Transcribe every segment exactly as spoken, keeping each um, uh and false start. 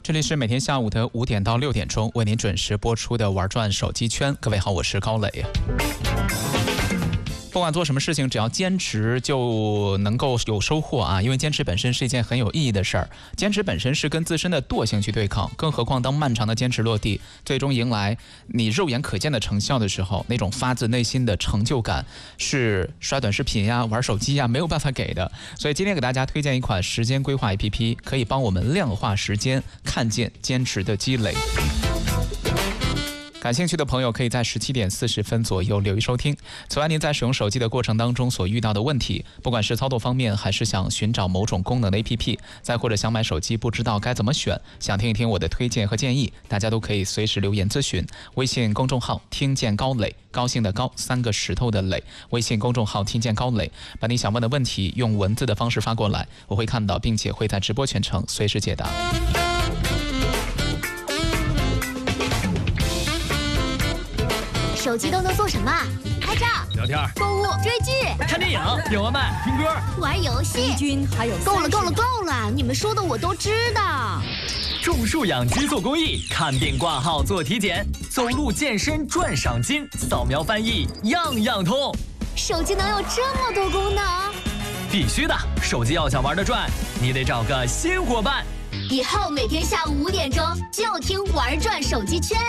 这里是每天下午的五点到六点钟为您准时播出的玩转手机圈。各位好，我是高磊。不管做什么事情，只要坚持就能够有收获啊！因为坚持本身是一件很有意义的事儿，坚持本身是跟自身的惰性去对抗，更何况当漫长的坚持落地，最终迎来你肉眼可见的成效的时候，那种发自内心的成就感是刷短视频呀、玩手机呀没有办法给的。所以今天给大家推荐一款时间规划 A P P， 可以帮我们量化时间，看见坚持的积累。感兴趣的朋友可以在十七点四十分左右留意收听。此外，您在使用手机的过程当中所遇到的问题，不管是操作方面，还是想寻找某种功能的 A P P， 再或者想买手机不知道该怎么选，想听一听我的推荐和建议，大家都可以随时留言咨询。微信公众号听见高磊，高兴的高，三个石头的磊。微信公众号听见高磊，把你想问的问题用文字的方式发过来，我会看到，并且会在直播全程随时解答。 手机都能做什么？拍照、 聊天、 购物、追剧、 看电影、点外卖、听歌、 玩游戏。 军还有够了，够了，够了！你们说的我都知道。 种树养鸡做公益，看病挂号做体检，走路健身赚赏金，扫描翻译样样通。 手机能有这么多功能？ 必须的！手机要想玩得转，你得找个新伙伴。 以后每天下午五点钟就听玩转手机圈。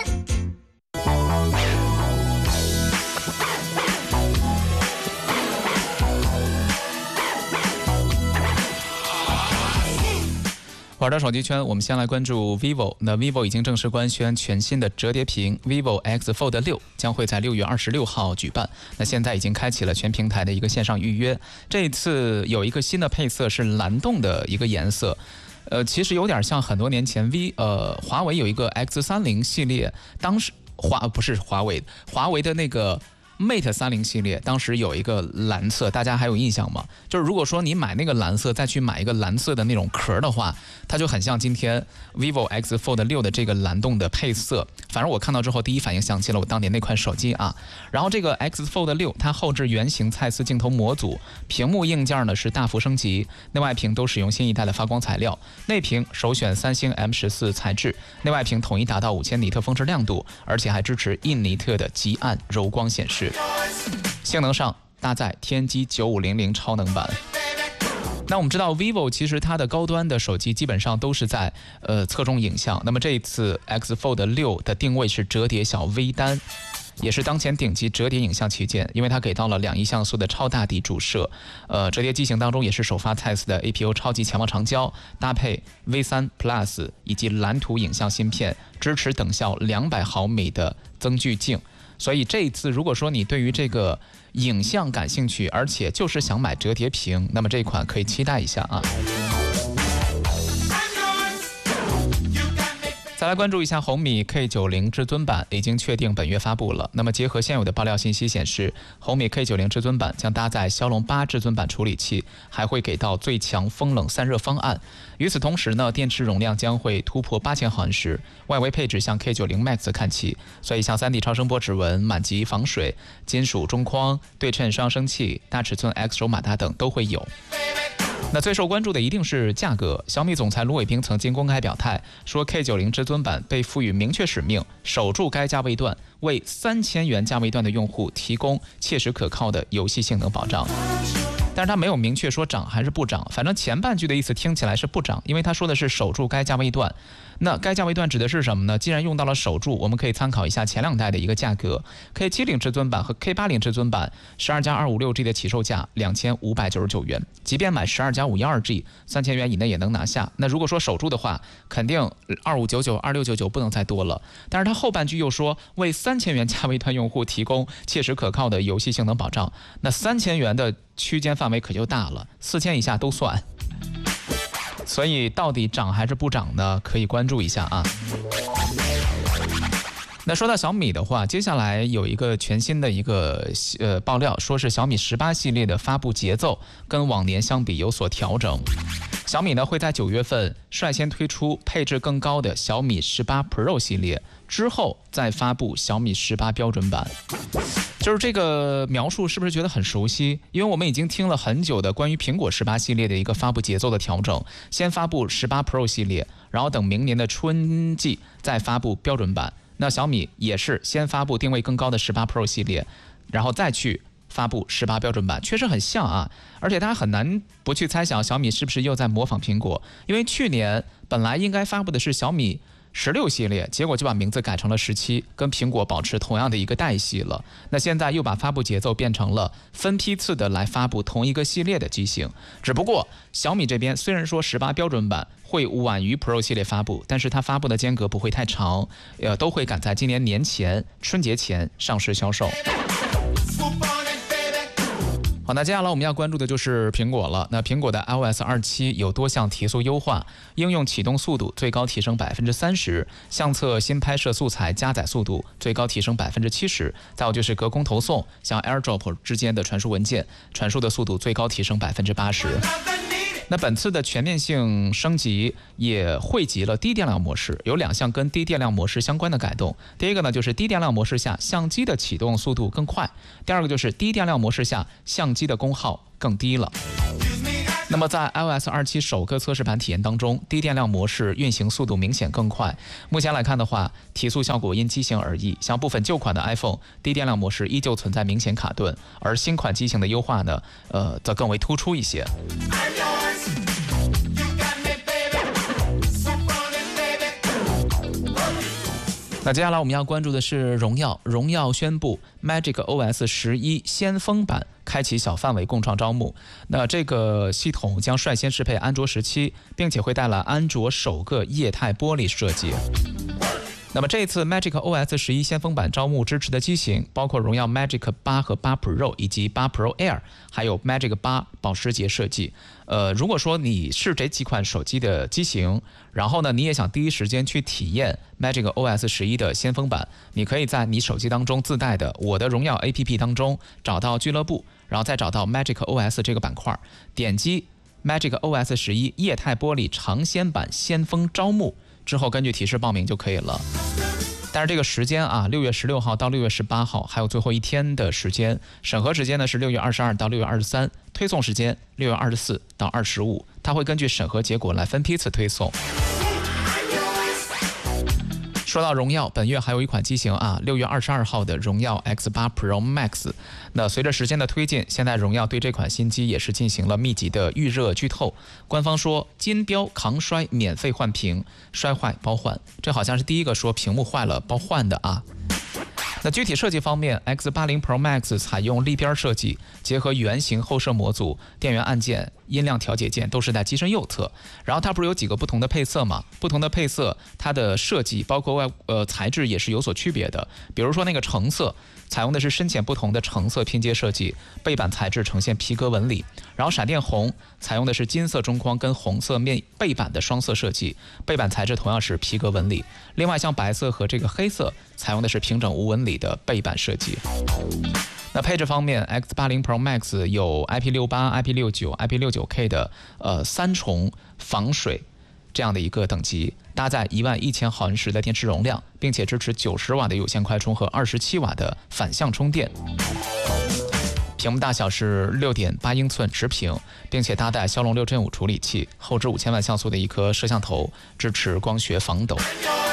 玩到手机圈，我们先来关注 vivo。 那 vivo 已经正式官宣全新的折叠屏 vivo X Fold 六将会在六月二十六号举办。那现在已经开启了全平台的一个线上预约。这一次有一个新的配色是蓝洞的一个颜色，呃，其实有点像很多年前 V 呃华为有一个 X 三十 系列，当时华不是华为，华为的那个Mate 三十系列当时有一个蓝色，大家还有印象吗？就是如果说你买那个蓝色再去买一个蓝色的那种壳的话，它就很像今天 vivo X Fold 六的这个蓝洞的配色。反正我看到之后第一反应想起了我当年那款手机啊。然后这个 X Fold 六它后置圆形蔡司镜头模组，屏幕硬件呢是大幅升级，内外屏都使用新一代的发光材料，内屏首选三星 M 十四 材质，内外屏统一达到五千尼特峰值亮度，而且还支持一尼特的极暗柔光显示。性能上搭载天玑九五零零超能版。那我们知道 vivo 其实它的高端的手机基本上都是在呃侧重影像，那么这一次 X Fold 六的定位是折叠小微单，也是当前顶级折叠影像旗舰，因为它给到了两亿像素的超大底主摄，呃，折叠机型当中也是首发蔡司的 A P U 超级潜望长焦，搭配 V 三 Plus 以及蓝图影像芯片，支持等效两百毫米的增距镜。所以这一次如果说你对于这个影像感兴趣，而且就是想买折叠屏，那么这一款可以期待一下啊。再来关注一下红米 K 九十 至尊版已经确定本月发布了。那么结合现有的爆料信息显示，红米 K 九十 至尊版将搭载骁龙八至尊版处理器，还会给到最强风冷散热方案。与此同时呢，电池容量将会突破八千毫安时，外围配置向 K 九十 Max 看齐。所以像 三 D 超声波指纹、满级防水、金属中框、对称双生器、大尺寸 X 手马达等都会有。那最受关注的一定是价格。小米总裁卢伟冰曾经公开表态说 ，K 九十 至尊版被赋予明确使命，守住该价位段，为三千元价位段的用户提供切实可靠的游戏性能保障。但是他没有明确说涨还是不涨，反正前半句的意思听起来是不涨，因为他说的是守住该价位段。那该价位段指的是什么呢？既然用到了守住，我们可以参考一下前两代的一个价格 ，K 七十 至尊版和 K 八十 至尊版十二加二五六 G 的起售价两千五百九十九元，即便买十二加五一二 G， 三千元以内也能拿下。那如果说守住的话，肯定二五九九、二六九九不能再多了。但是他后半句又说为三千元价位段用户提供切实可靠的游戏性能保障，那三千元的区间范围可就大了，四千以下都算。所以到底涨还是不涨呢？可以关注一下啊。 那说到小米的话，接下来有一个全新的一个呃爆料，说是小米十八系列的发布节奏跟往年相比有所调整。小米呢会在九月份率先推出配置更高的小米十八 Pro 系列，之后再发布小米十八标准版。就是这个描述是不是觉得很熟悉？因为我们已经听了很久的关于苹果十八系列的一个发布节奏的调整，先发布十八 Pro 系列，然后等明年的春季再发布标准版。那小米也是先发布定位更高的十八 Pro 系列，然后再去发布十八标准版，确实很像啊。而且大家很难不去猜想小米是不是又在模仿苹果，因为去年本来应该发布的是小米十六系列，结果就把名字改成了十七，跟苹果保持同样的一个代系了。那现在又把发布节奏变成了分批次的来发布同一个系列的机型。只不过小米这边虽然说十八标准版会晚于 Pro 系列发布，但是它发布的间隔不会太长，呃，都会赶在今年年前春节前上市销售。好，那接下来我们要关注的就是苹果了。那苹果的 iOS 二七有多项提速优化，应用启动速度最高提升百分之三十，相册新拍摄素材加载速度最高提升百分之七十。再有就是隔空投送，像 AirDrop 之间的传输文件传输的速度最高提升百分之八十。那本次的全面性升级也汇集了低电量模式，有两项跟低电量模式相关的改动。第一个呢，就是低电量模式下相机的启动速度更快；第二个就是低电量模式下相机的功耗更低了。那么在 iOS 二七首个测试版体验当中，低电量模式运行速度明显更快。目前来看的话，提速效果因机型而异，像部分旧款的 iPhone 低电量模式依旧存在明显卡顿，而新款机型的优化呢，呃，则更为突出一些。那接下来我们要关注的是荣耀，荣耀宣布 Magic O S 十一先锋版开启小范围共创招募。那这个系统将率先适配安卓十七，并且会带来安卓首个液态玻璃设计。那么这一次 Magic O S 十一先锋版招募支持的机型包括荣耀 Magic 八和八 Pro 以及八 Pro Air， 还有 Magic 八保时捷设计。呃，如果说你是这几款手机的机型，然后呢你也想第一时间去体验 Magic O S 十一的先锋版，你可以在你手机当中自带的我的荣耀 A P P 当中找到俱乐部，然后再找到 Magic O S 这个板块，点击 Magic O S 十一液态玻璃尝鲜版先锋招募之后，根据提示报名就可以了。但是这个时间啊，六月十六号到六月十八号，还有最后一天的时间。审核时间呢是六月二十二到六月二十三，推送时间六月二十四到二十五，它会根据审核结果来分批次推送。说到荣耀，本月还有一款机型啊，六月二十二号的荣耀 X 八 Pro Max。那随着时间的推进，现在荣耀对这款新机也是进行了密集的预热剧透。官方说金标抗摔，免费换屏，摔坏包换。这好像是第一个说屏幕坏了包换的啊。那具体设计方面 ，X 八十 Pro Max 采用立边设计，结合圆形后摄模组、电源按键、音量调节键都是在机身右侧。然后它不是有几个不同的配色吗？不同的配色，它的设计包括外呃材质也是有所区别的。比如说那个橙色，采用的是深浅不同的橙色拼接设计，背板材质呈现皮革纹理。然后闪电红采用的是金色中框跟红色面背板的双色设计，背板材质同样是皮革纹理。另外像白色和这个黑色采用的是平整无纹理的背板设计。那配置方面 ，X 八十 Pro Max 有 I P 六十八、I P 六十九、I P 六十九 K 的呃三重防水这样的一个等级，搭载一万一千毫安时的电池容量，并且支持九十瓦的有线快充和二十七瓦的反向充电。屏幕大小是 六点八英寸直屏，并且搭载骁龙六 Gen 五处理器，后置五千万像素的一颗摄像头，支持光学防抖。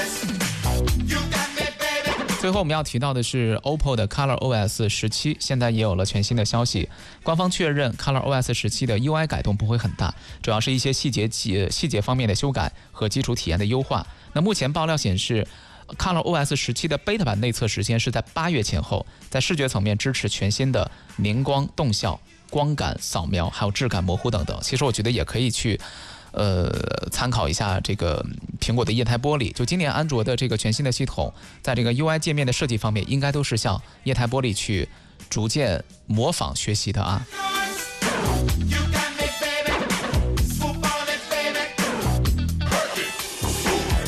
最后我们要提到的是 O P P O 的 ColorOS 十七，现在也有了全新的消息。官方确认 ColorOS 十七的 U I 改动不会很大，主要是一些细节细节方面的修改和基础体验的优化。那目前爆料显示，ColorOS 十七的 Beta 版内测时间是在八月前后，在视觉层面支持全新的凝光、动效、光感、扫描，还有质感模糊等等。其实我觉得也可以去呃参考一下这个苹果的液态玻璃。就今年安卓的这个全新的系统，在这个 U I 界面的设计方面，应该都是向液态玻璃去逐渐模仿学习的啊。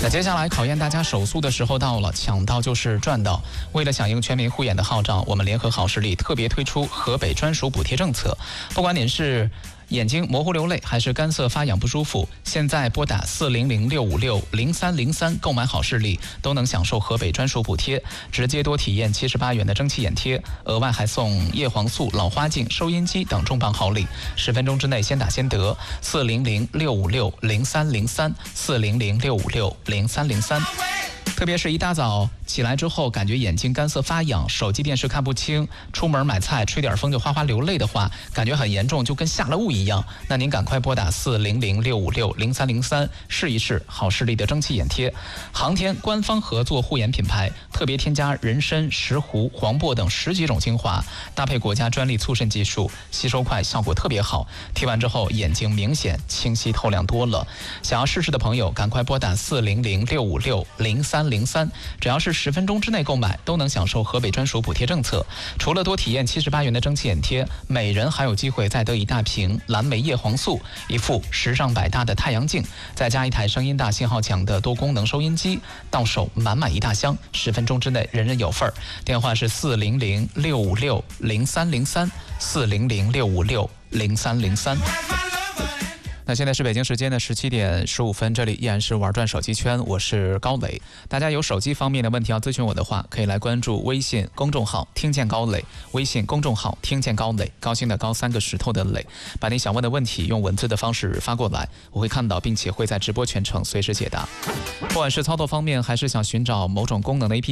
那接下来考验大家手速的时候到了，抢到就是赚到。为了响应全民护眼的号召，我们联合好视力特别推出河北专属补贴政策。不管您是眼睛模糊流泪还是干涩发痒不舒服，现在拨打四零零六五六零三零三购买好视力，都能享受河北专属补贴，直接多体验七十八元的蒸汽眼贴，额外还送叶黄素、老花镜、收音机等重磅好礼。十分钟之内先打先得，四零零六五六零三零三，四零零六五六零三零三。特别是一大早起来之后，感觉眼睛干涩发痒，手机电视看不清，出门买菜吹点风就哗哗流泪的话，感觉很严重，就跟下了雾一样。那您赶快拨打四零零六五六零三零三试一试好视力的蒸汽眼贴。航天官方合作护眼品牌，特别添加人参、石斛、黄柏等十几种精华，搭配国家专利促渗技术，吸收快，效果特别好。贴完之后眼睛明显清晰透亮多了。想要试试的朋友，赶快拨打四零零六五六零三零三，只要是十分钟之内购买，都能享受河北专属补贴政策。除了多体验七十八元的蒸汽眼贴，每人还有机会再得一大瓶蓝莓叶黄素，一副时尚百搭的太阳镜，再加一台声音大、信号强的多功能收音机，到手满满一大箱，十分钟之内人人有份儿。电话是四零零六五六零三零三，四零零六五六零三零三。那现在是北京时间的十七点十五分，这里依然是玩转手机圈，我是高磊。大家有手机方面的问题要咨询我的话，可以来关注微信公众号听见高磊，微信公众号听见高磊，高兴的高，三个石头的磊，把你想问的问题用文字的方式发过来，我会看到，并且会在直播全程随时解答。不管是操作方面，还是想寻找某种功能的 A P P